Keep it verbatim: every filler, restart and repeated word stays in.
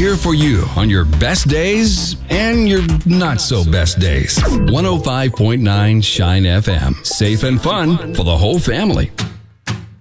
here for you on your best days and your not so best days. one oh five point nine Shine F M. Safe and fun for the whole family.